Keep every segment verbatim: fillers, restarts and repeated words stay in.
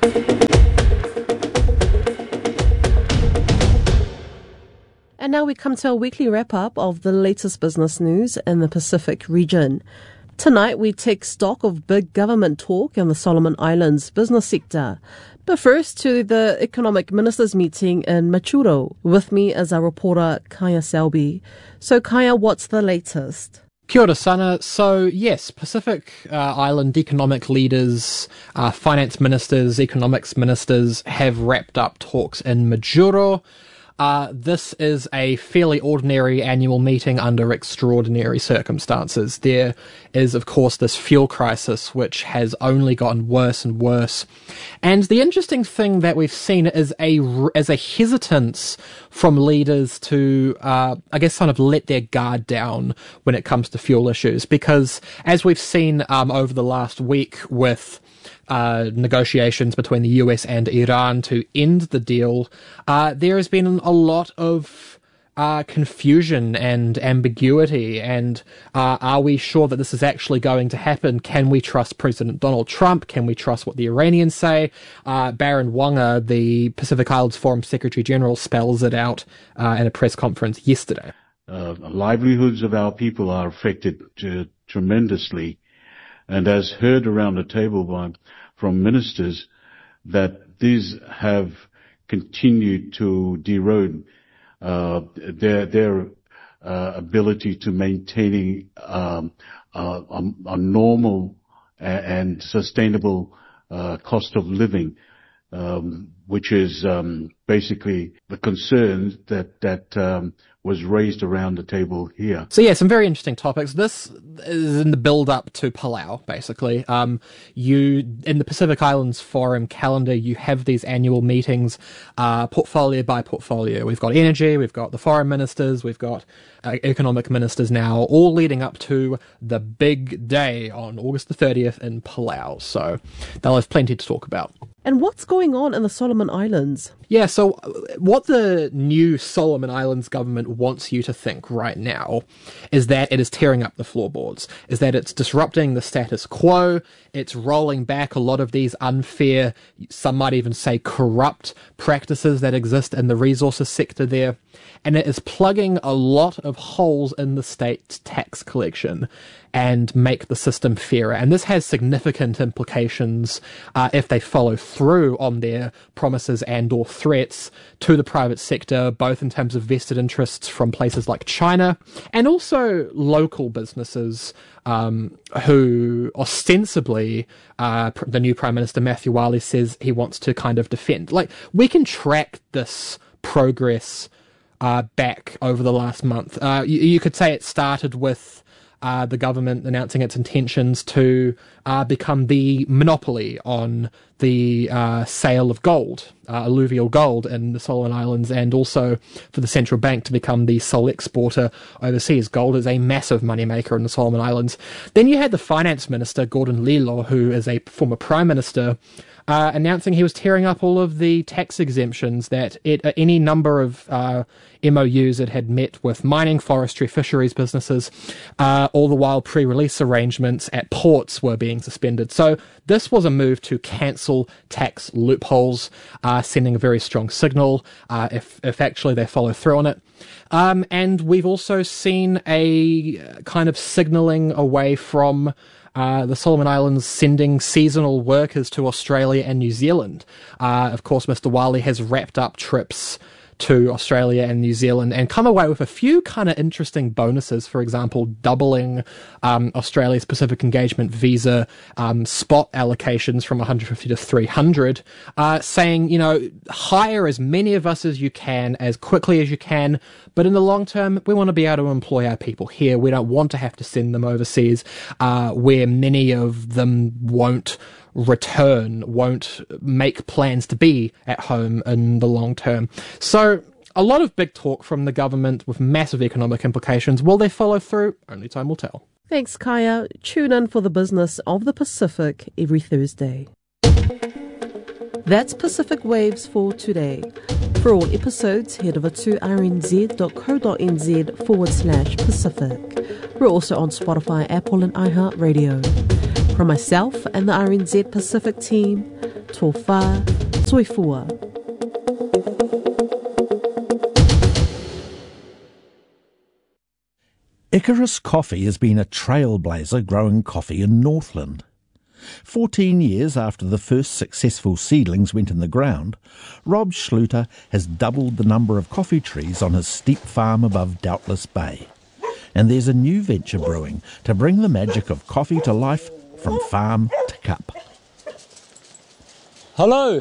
And now we come to our weekly wrap-up of the latest business news in the Pacific region. Tonight, we take stock of big government talk in the Solomon Islands business sector. But first, to the Economic Ministers meeting in Machuro. With me is our reporter, Kaya Selby. So, Kaya, what's the latest? Kia ora sana. So, yes, Pacific uh, Island economic leaders, uh, finance ministers, economics ministers have wrapped up talks in Majuro. Uh, this is a fairly ordinary annual meeting under extraordinary circumstances. There is, of course, this fuel crisis, which has only gotten worse and worse. And the interesting thing that we've seen is a, is a hesitance from leaders to, uh, I guess, kind of let their guard down when it comes to fuel issues. Because as we've seen um, over the last week with Uh, negotiations between the U S and Iran to end the deal, uh, there has been a lot of uh, confusion and ambiguity. And uh, are we sure that this is actually going to happen? Can we trust President Donald Trump? Can we trust what the Iranians say? Uh, Baron Wanga, the Pacific Islands Forum Secretary General, spells it out uh, in a press conference yesterday. Uh, livelihoods of our people are affected uh, tremendously. And as heard around the table by, from ministers, that these have continued to erode uh, their their uh, ability to maintaining um, uh, a, a normal and sustainable uh, cost of living, um, which is um, basically the concern that that um, was raised around the table here. So yeah, some very interesting topics. This is in the build-up to Palau, basically. Um, you, in the Pacific Islands Forum calendar, you have these annual meetings, uh, portfolio by portfolio. We've got energy, we've got the foreign ministers, we've got uh, economic ministers now, all leading up to the big day on August the thirtieth in Palau. So they'll have plenty to talk about. And what's going on in the Solomon Islands? Yeah, so what the new Solomon Islands government wants you to think right now is that it is tearing up the floorboards, is that it's disrupting the status quo, it's rolling back a lot of these unfair, some might even say corrupt practices that exist in the resources sector there, and it is plugging a lot of holes in the state's tax collection and make the system fairer. And this has significant implications uh, if they follow through on their promises and or threats to the private sector, both in terms of vested interests from places like China and also local businesses um, who ostensibly uh, the new Prime Minister Matthew Wale says he wants to kind of defend. Like, we can track this progress uh, back over the last month. Uh, you, you could say it started with Uh, the government announcing its intentions to uh, become the monopoly on the uh, sale of gold, uh, alluvial gold in the Solomon Islands, and also for the central bank to become the sole exporter overseas. Gold is a massive moneymaker in the Solomon Islands. Then you had the finance minister, Gordon Lilo, who is a former prime minister, Uh, announcing he was tearing up all of the tax exemptions that it, uh, any number of uh, M O Us it had met with mining, forestry, fisheries businesses, uh, all the while pre-release arrangements at ports were being suspended. So this was a move to cancel tax loopholes, uh, sending a very strong signal uh, if, if actually they follow through on it. Um, and we've also seen a kind of signalling away from Uh, the Solomon Islands sending seasonal workers to Australia and New Zealand. Uh, of course, Mister Wale has wrapped up trips to Australia and New Zealand and come away with a few kind of interesting bonuses. For example, doubling um, Australia's Pacific Engagement visa um, spot allocations from one hundred fifty to three hundred, uh, saying, you know, hire as many of us as you can, as quickly as you can, but in the long term, we want to be able to employ our people here. We don't want to have to send them overseas, uh, where many of them won't return, won't make plans to be at home in the long term. So a lot of big talk from the government with massive economic implications. Will they follow through? Only time will tell. Thanks, Kaya. Tune in for the business of the Pacific every Thursday. That's Pacific Waves for today. For all episodes, head over to rnz.co.nz forward slash Pacific. We're also on Spotify, Apple and iHeartRadio. From myself and the R N Z Pacific team, tō whā, toifua. Icarus Coffee has been a trailblazer growing coffee in Northland. Fourteen years after the first successful seedlings went in the ground, Rob Schluter has doubled the number of coffee trees on his steep farm above Doubtless Bay. And there's a new venture brewing to bring the magic of coffee to life from farm to cup. Hello.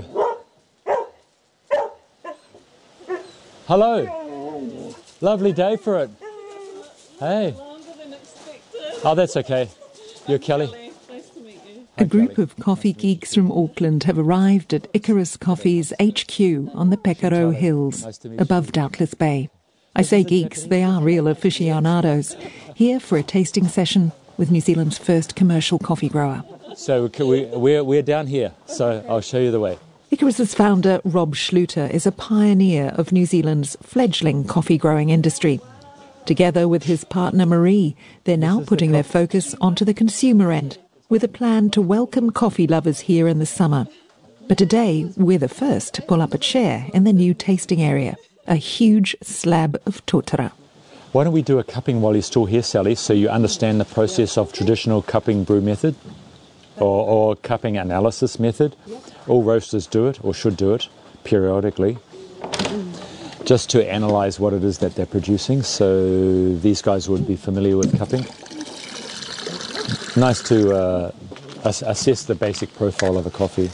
Hello. Lovely day for it. Hey. Longer than expected. Oh, that's okay. You're Kelly. Nice to meet you. A group of coffee geeks from Auckland have arrived at Icarus Coffee's H Q on the Pekaro Hills, above Doubtless Bay. I say geeks, they are real aficionados, here for a tasting session with New Zealand's first commercial coffee grower. So we, we're, we're down here, so I'll show you the way. Icarus's founder, Rob Schluter, is a pioneer of New Zealand's fledgling coffee growing industry. Together with his partner Marie, they're now putting their focus onto the consumer end, with a plan to welcome coffee lovers here in the summer. But today, we're the first to pull up a chair in the new tasting area, a huge slab of totara. Why don't we do a cupping while you're still here, Sally, so you understand the process of traditional cupping brew method or, or cupping analysis method. All roasters do it, or should do it, periodically, just to analyse what it is that they're producing, so these guys would be familiar with cupping. Nice to uh, ass- assess the basic profile of a coffee.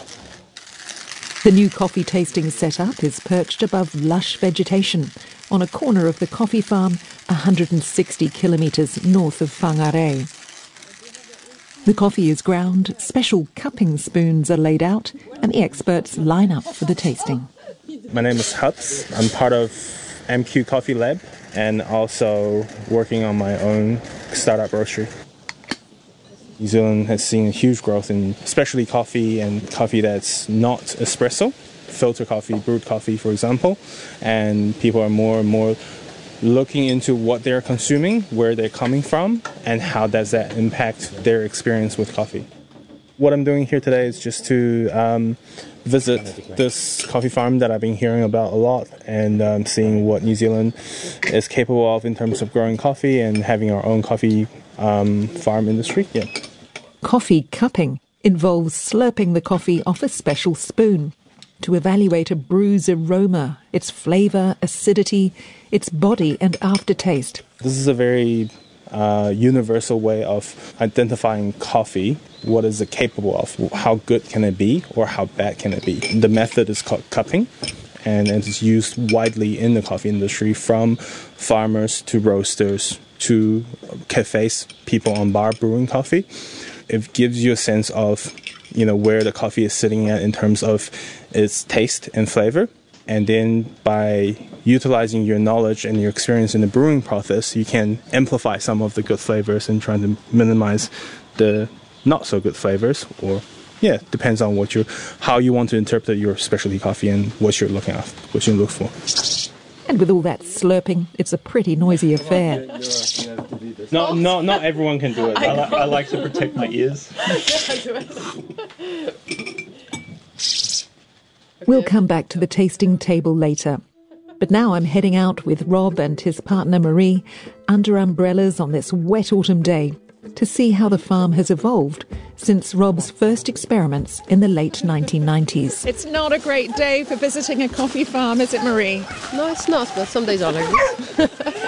The new coffee tasting setup is perched above lush vegetation on a corner of the coffee farm one hundred sixty kilometres north of Whangarei. The coffee is ground, special cupping spoons are laid out, and the experts line up for the tasting. My name is Hubs. I'm part of M Q Coffee Lab and also working on my own startup roastery. New Zealand has seen a huge growth in especially coffee and coffee that's not espresso, filter coffee, brewed coffee, for example. And people are more and more looking into what they're consuming, where they're coming from, and how does that impact their experience with coffee. What I'm doing here today is just to um, visit this coffee farm that I've been hearing about a lot and um, seeing what New Zealand is capable of in terms of growing coffee and having our own coffee um, farm industry. Yeah. Coffee cupping involves slurping the coffee off a special spoon to evaluate a brew's aroma, its flavour, acidity, its body and aftertaste. This is a very uh, universal way of identifying coffee. What is it capable of? How good can it be or how bad can it be? The method is called cupping, and it's used widely in the coffee industry, from farmers to roasters to cafes, people on bar brewing coffee. It gives you a sense of, you know, where the coffee is sitting at in terms of its taste and flavor. And then by utilizing your knowledge and your experience in the brewing process, you can amplify some of the good flavors and try to minimize the not so good flavors. Or, yeah, depends on what you, how you want to interpret your specialty coffee and what you're looking at, what you look for. And with all that slurping, it's a pretty noisy affair. No, no, not everyone can do it. I, li- I like to protect my ears. We'll come back to the tasting table later. But now I'm heading out with Rob and his partner Marie under umbrellas on this wet autumn day to see how the farm has evolved since Rob's first experiments in the late nineteen nineties. It's not a great day for visiting a coffee farm, is it, Marie? No, it's not, but some days are like this.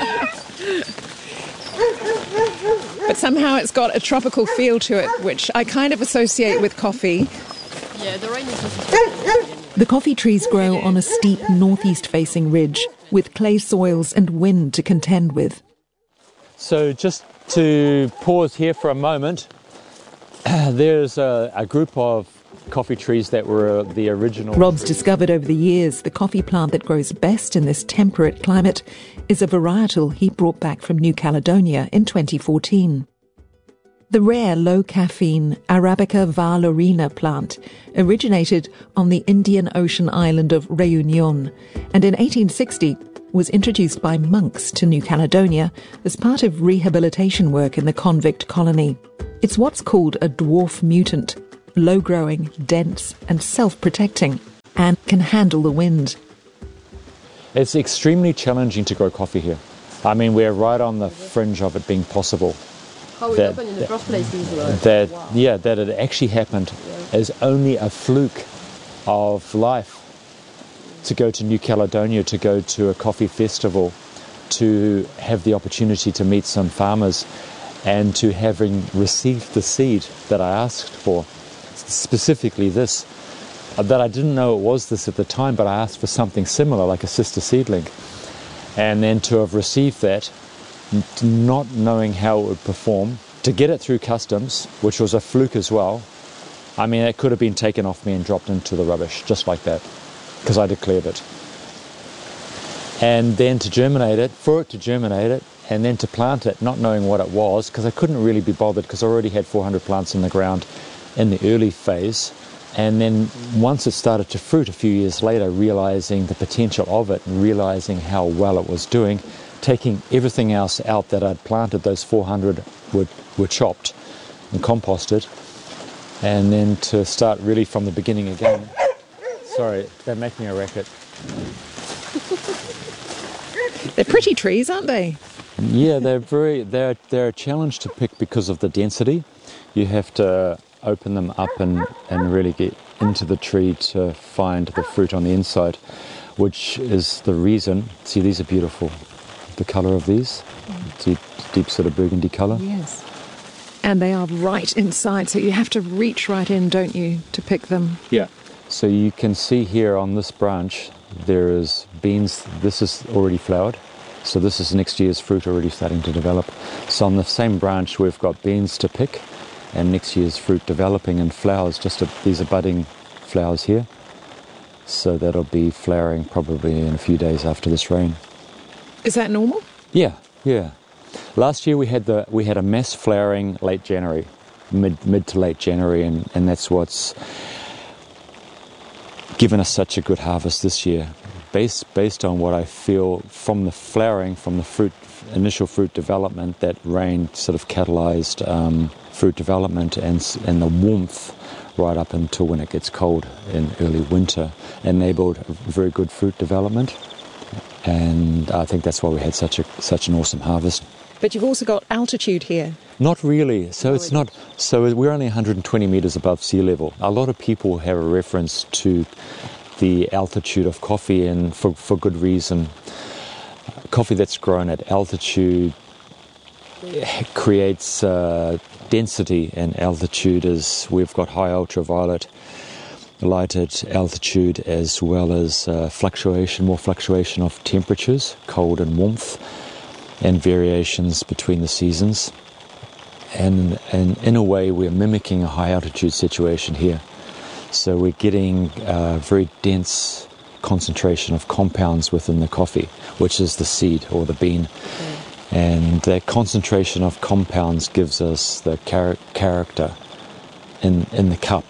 But somehow it's got a tropical feel to it, which I kind of associate with coffee. Yeah, the rain is just... The coffee trees grow on a steep northeast-facing ridge with clay soils and wind to contend with. So just to pause here for a moment, there's a, a group of coffee trees that were the original... Rob's discovered over the years the coffee plant that grows best in this temperate climate is a varietal he brought back from New Caledonia in twenty fourteen. The rare low-caffeine Arabica valorina plant originated on the Indian Ocean island of Réunion, and in eighteen sixty was introduced by monks to New Caledonia as part of rehabilitation work in the convict colony. It's what's called a dwarf mutant, low-growing, dense and self-protecting, and can handle the wind. It's extremely challenging to grow coffee here. I mean, we're right on the fringe of it being possible. How it that, happened in the first place is like, that wow. yeah, that it actually happened yeah. is only a fluke of life. To go to New Caledonia, to go to a coffee festival, to have the opportunity to meet some farmers, and to having received the seed that I asked for, specifically this, that I didn't know it was this at the time, but I asked for something similar, like a sister seedling, and then to have received that, not knowing how it would perform, to get it through customs, which was a fluke as well. I mean, it could have been taken off me and dropped into the rubbish, just like that, because I declared it. And then to germinate it, for it to germinate it, and then to plant it, not knowing what it was, because I couldn't really be bothered, because I already had four hundred plants in the ground in the early phase. And then once it started to fruit a few years later, realizing the potential of it and realizing how well it was doing, taking everything else out that I'd planted, those four hundred were, were chopped and composted, and then to start really from the beginning again. Sorry, they're making a racket. They're pretty trees, aren't they? Yeah, they're very they're they're a challenge to pick because of the density. You have to open them up and, and really get into the tree to find the fruit on the inside, which is the reason. See, these are beautiful. The colour of these, deep, deep sort of burgundy colour. Yes. And they are right inside, so you have to reach right in, don't you, to pick them? Yeah. So you can see here on this branch, there is beans. This is already flowered. So this is next year's fruit already starting to develop. So on the same branch, we've got beans to pick, and next year's fruit developing and flowers. Just a, these are budding flowers here. So that'll be flowering probably in a few days after this rain. Is that normal? Yeah, yeah. Last year we had the we had a mass flowering late January, mid mid to late January, and, and that's what's given us such a good harvest this year. Based based on what I feel from the flowering, from the fruit initial fruit development, that rain sort of catalyzed um, fruit development, and and the warmth right up until when it gets cold in early winter enabled a very good fruit development. And I think that's why we had such a such an awesome harvest. But you've also got altitude here. Not really. So no, it's not. So we're only one hundred twenty meters above sea level. A lot of people have a reference to the altitude of coffee, and for for good reason. Coffee that's grown at altitude creates uh, density, and altitude is we've got high ultraviolet light at altitude, as well as uh, fluctuation, more fluctuation of temperatures, cold and warmth, and variations between the seasons. And, and in a way, we're mimicking a high altitude situation here. So we're getting a very dense concentration of compounds within the coffee, which is the seed or the bean. Mm. And that concentration of compounds gives us the char- character in, in the cup.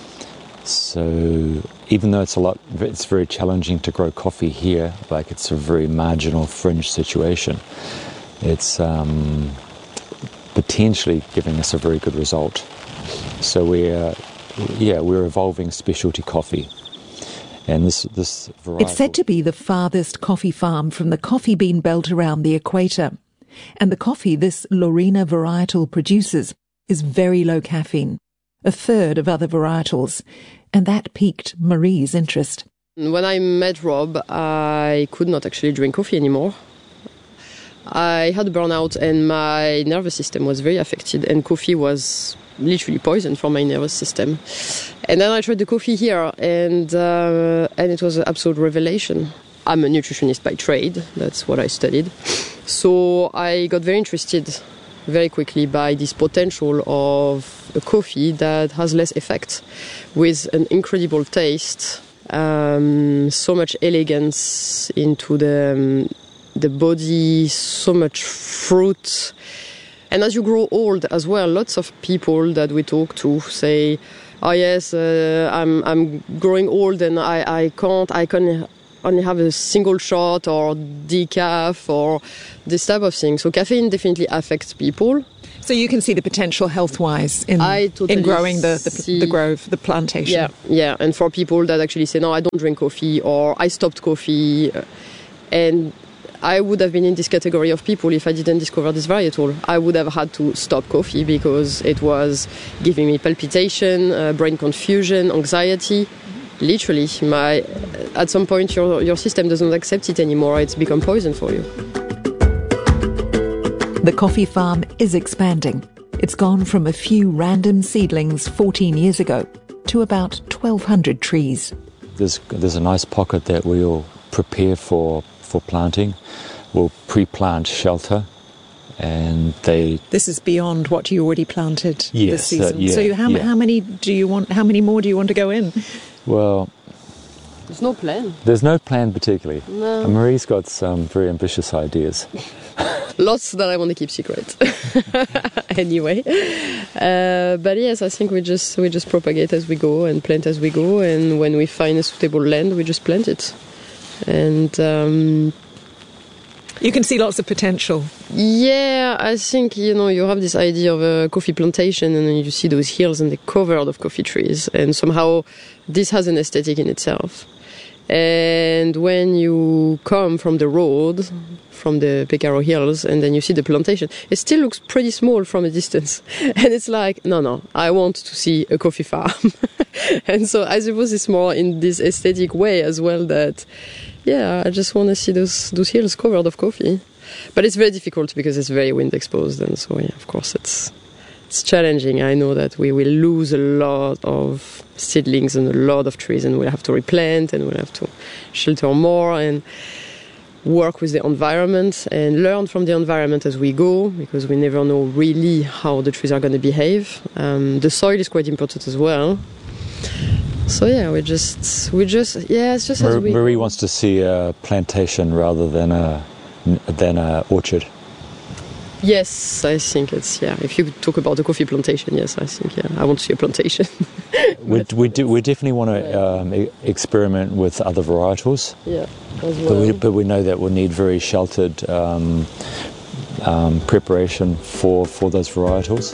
So even though it's a lot, it's very challenging to grow coffee here, like it's a very marginal fringe situation, it's um, potentially giving us a very good result. So we're, yeah, we're evolving specialty coffee. And this, this varietal... It's said to be the farthest coffee farm from the coffee bean belt around the equator. And the coffee this Lorena varietal produces is very low caffeine, a third of other varietals, and that piqued Marie's interest. When I met Rob, I could not actually drink coffee anymore. I had a burnout and my nervous system was very affected, and coffee was literally poison for my nervous system. And then I tried the coffee here, and uh, and it was an absolute revelation. I'm a nutritionist by trade, that's what I studied. So I got very interested very quickly by this potential of a coffee that has less effect, with an incredible taste, um, so much elegance into the um, the body, so much fruit. And as you grow old as well, lots of people that we talk to say, oh yes, uh, I'm I'm growing old and I, I can't I can only have a single shot or decaf or this type of thing. So caffeine definitely affects people. So you can see the potential health-wise in, I totally in growing the, the, see, the grove, the plantation. Yeah, yeah. And for people that actually say, no, I don't drink coffee, or I stopped coffee. And I would have been in this category of people if I didn't discover this varietal. I would have had to stop coffee because it was giving me palpitation, uh, brain confusion, anxiety. Literally, my at some point your your system doesn't accept it anymore. It's become poison for you. The coffee farm is expanding. It's gone from a few random seedlings fourteen years ago to about twelve hundred trees. There's there's a nice pocket that we'll prepare for, for planting. We'll pre-plant shelter, and they... This is beyond what you already planted yes, this season. Uh, yeah, so how, yeah. how many do you want? How many more do you want to go in? Well... There's no plan. There's no plan particularly. No. And Marie's got some very ambitious ideas. Lots that I want to keep secret. Anyway, uh, but yes, I think we just we just propagate as we go and plant as we go, and when we find a suitable land, we just plant it. And um, you can see lots of potential. Yeah, I think you know you have this idea of a coffee plantation, and then you see those hills and they're covered of coffee trees, and somehow this has an aesthetic in itself. And when you come from the road, from the Pecaro Hills, and then you see the plantation, it still looks pretty small from a distance. And it's like, no, no, I want to see a coffee farm. And so I suppose it's more in this aesthetic way as well that, yeah, I just want to see those those hills covered of coffee. But it's very difficult because it's very wind exposed, and so yeah, of course it's it's challenging. I know that we will lose a lot of seedlings and a lot of trees, and we'll have to replant, and we'll have to shelter more and work with the environment and learn from the environment as we go, because we never know really how the trees are going to behave. Um, the soil is quite important as well. So yeah, we just we just yeah, it's just Mar- as we Marie go. wants to see a plantation rather than a than a orchard. Yes, I think it's, yeah, if you talk about the coffee plantation, yes, I think, yeah, I want to see a plantation. we, we, do, we definitely want to um, e- experiment with other varietals. Yeah, as well. But we, but we know that we'll need very sheltered um, um, preparation for, for those varietals.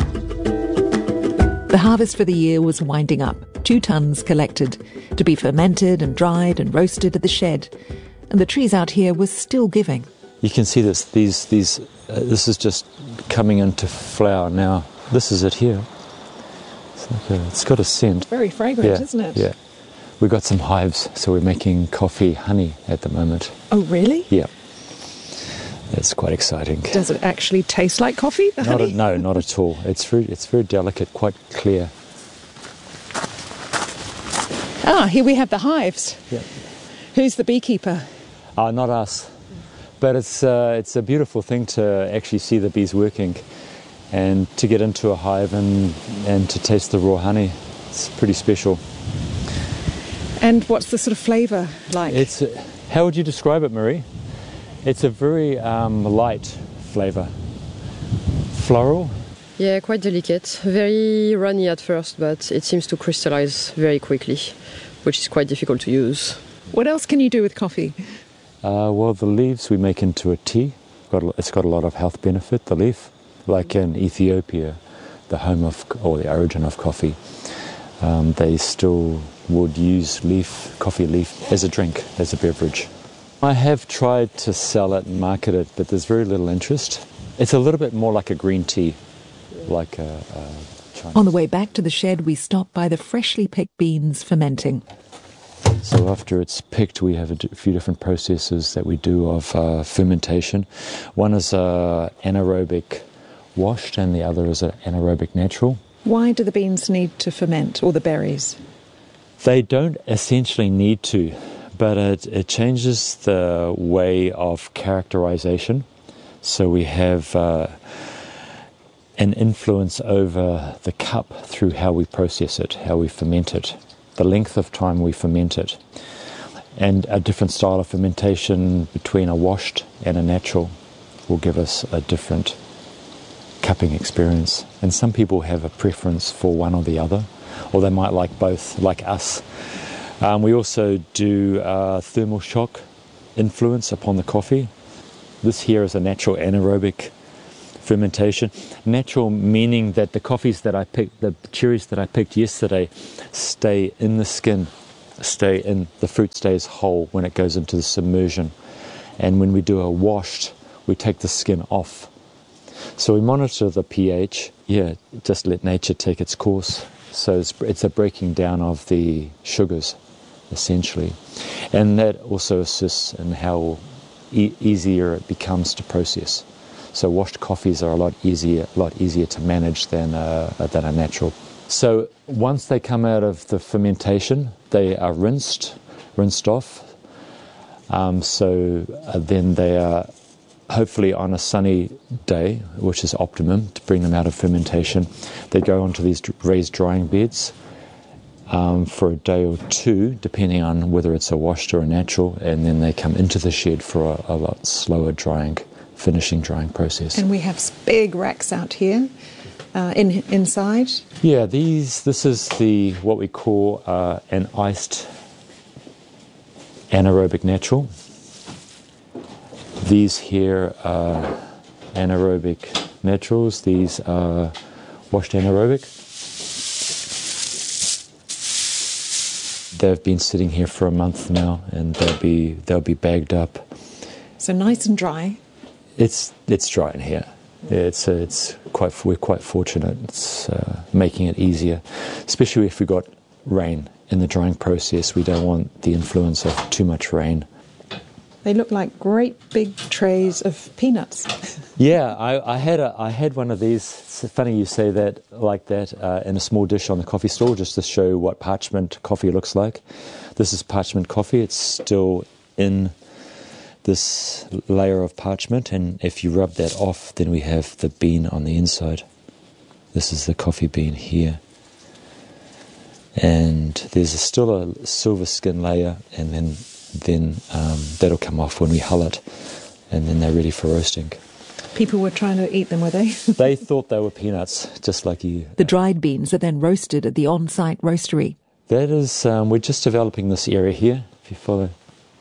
The harvest for the year was winding up. Two tonnes collected to be fermented and dried and roasted at the shed. And the trees out here were still giving. You can see this. These, these. Uh, this is just coming into flower now. This is it here. It's, like a, it's got a scent. Very fragrant, yeah, isn't it? Yeah. We've got some hives, so we're making coffee honey at the moment. Oh, really? Yeah. It's quite exciting. Does it actually taste like coffee? The Not honey? a, no, not at all. It's very, it's very delicate, quite clear. Ah, here we have the hives. Yeah. Who's the beekeeper? Uh, not us. But it's uh, it's a beautiful thing to actually see the bees working, and to get into a hive and, and to taste the raw honey. It's pretty special. And what's the sort of flavour like? It's uh, how would you describe it, Marie? It's a very um, light flavour. Floral? Yeah, quite delicate. Very runny at first, but it seems to crystallize very quickly, which is quite difficult to use. What else can you do with coffee? Uh, well, the leaves we make into a tea. Got, it's got a lot of health benefit, the leaf. Like in Ethiopia, the home of, or the origin of coffee, um, they still would use leaf, coffee leaf as a drink, as a beverage. I have tried to sell it and market it, but there's very little interest. It's a little bit more like a green tea, like a, a Chinese. On the way back to the shed, we stopped by the freshly picked beans fermenting. So after it's picked, we have a d- few different processes that we do of uh, fermentation. One is uh, anaerobic washed, and the other is uh, anaerobic natural. Why do the beans need to ferment, or the berries? They don't essentially need to, but it, it changes the way of characterization. So we have uh, an influence over the cup through how we process it, how we ferment it, the length of time we ferment it, and a different style of fermentation between a washed and a natural will give us a different cupping experience. And some people have a preference for one or the other, or they might like both, like us. Um, we also do uh, thermal shock influence upon the coffee. This here is a natural anaerobic fermentation. Natural meaning that the coffees that I picked, the cherries that I picked yesterday, stay in the skin, stay in, the fruit stays whole when it goes into the submersion. And when we do a washed, we take the skin off. So we monitor the pH, yeah, just let nature take its course. So it's, it's a breaking down of the sugars, essentially. And that also assists in how e- easier it becomes to process. So washed coffees are a lot easier, a lot easier to manage than a, than a natural. So once they come out of the fermentation, they are rinsed, rinsed off. Um, so uh, then they are hopefully on a sunny day, which is optimum to bring them out of fermentation. They go onto these raised drying beds um, for a day or two, depending on whether it's a washed or a natural, and then they come into the shed for a, a lot slower drying, finishing drying process. And we have big racks out here uh, in inside. Yeah, these. This is the what we call uh, an iced anaerobic natural. These here are anaerobic naturals. These are washed anaerobic. They've been sitting here for a month now, and they'll be they'll be bagged up. So nice and dry. It's it's dry in here. It's uh, it's quite we're quite fortunate. It's uh, making it easier, especially if we got rain in the drying process. We don't want the influence of too much rain. They look like great big trays of peanuts. Yeah, I, I had a I had one of these. It's funny you say that like that uh, in a small dish on the coffee stall, just to show what parchment coffee looks like. This is parchment coffee. It's still in this layer of parchment, and if you rub that off, then we have the bean on the inside. This is the coffee bean here. And there's a, still a silver skin layer, and then then um, that'll come off when we hull it, and then they're ready for roasting. People were trying to eat them, were they? They thought they were peanuts, just like you. The dried beans are then roasted at the on-site roastery. That is, um, we're just developing this area here, if you follow.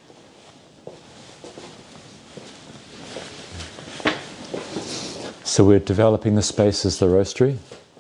So we're developing the space as the roastery.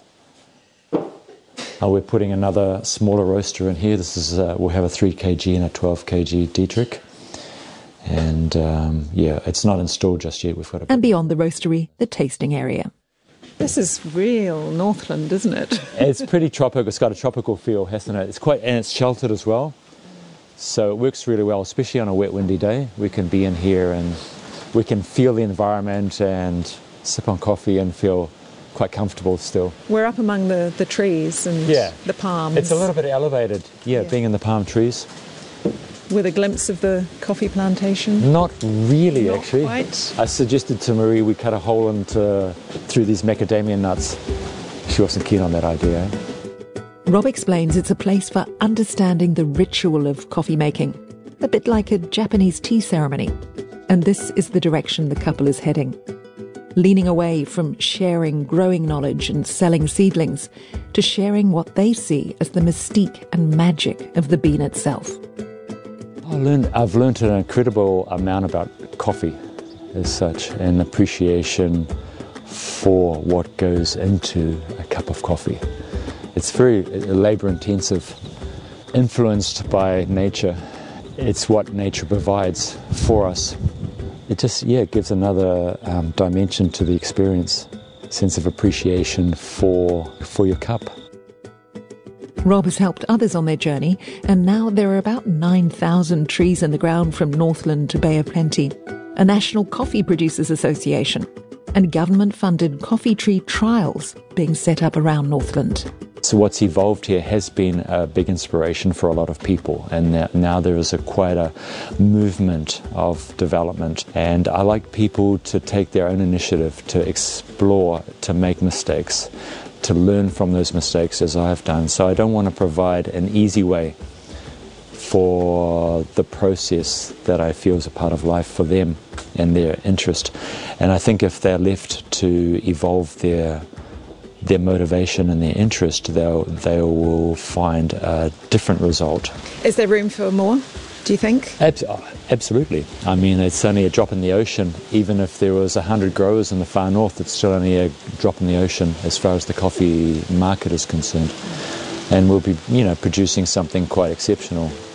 Uh, we're putting another smaller roaster in here. This is uh, we'll have a three kilogram and a twelve kilogram Dietrich. And um, yeah, it's not installed just yet. We've got a... And beyond the roastery, the tasting area. This is real Northland, isn't it? It's pretty tropical. It's got a tropical feel, hasn't it? It's quite, and it's sheltered as well. So it works really well, especially on a wet, windy day. We can be in here and we can feel the environment and sip on coffee and feel quite comfortable still. We're up among the, the trees and yeah. the palms. It's a little bit elevated, yeah, yeah, being in the palm trees. With a glimpse of the coffee plantation? Not really, Not actually. Quite. I suggested to Marie we cut a hole into, through these macadamia nuts. She wasn't keen on that idea. Rob explains it's a place for understanding the ritual of coffee making, a bit like a Japanese tea ceremony. And this is the direction the couple is heading. Leaning away from sharing growing knowledge and selling seedlings to sharing what they see as the mystique and magic of the bean itself. I learned, I've learned an incredible amount about coffee as such, and appreciation for what goes into a cup of coffee. It's very labour intensive, influenced by nature. It's what nature provides for us. It just, yeah, it gives another um, dimension to the experience, sense of appreciation for for your cup. Rob has helped others on their journey, and now there are about nine thousand trees in the ground from Northland to Bay of Plenty, a National Coffee Producers Association, and government-funded coffee tree trials being set up around Northland. So what's evolved here has been a big inspiration for a lot of people, and now there is a quite a movement of development, and I like people to take their own initiative, to explore, to make mistakes, to learn from those mistakes as I have done. So I don't want to provide an easy way for the process that I feel is a part of life for them and their interest. And I think if they're left to evolve their their motivation and their interest, they'll they will find a different result. Is there room for more, do do you think? Abs- absolutely. I mean, it's only a drop in the ocean. Even if there was one hundred growers in the far north, it's still only a drop in the ocean as far as the coffee market is concerned. And we'll be, you know, producing something quite exceptional.